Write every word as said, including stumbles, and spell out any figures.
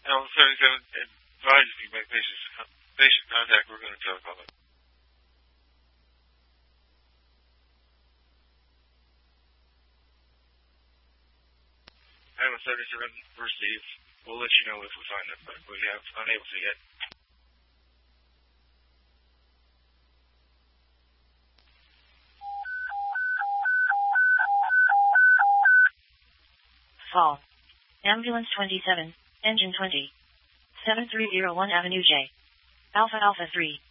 L thirty-seven advises you make patient, patient contact. We're going to telecall it. Island thirty-seven received. We'll let you know if we find it, but we have unable to yet. Call. Ambulance twenty-seven, engine twenty. seven three zero one Avenue J. Alpha Alpha three.